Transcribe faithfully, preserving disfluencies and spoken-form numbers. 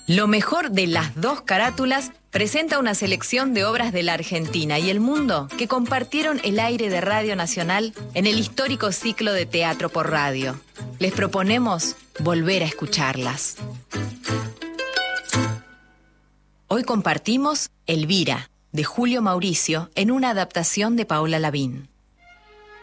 Lo mejor de las dos carátulas presenta una selección de obras de la Argentina y el mundo que compartieron el aire de Radio Nacional en el histórico ciclo de Teatro por Radio. Les proponemos volver a escucharlas. Hoy compartimos Elvira, de Julio Mauricio, en una adaptación de Paola Lavín.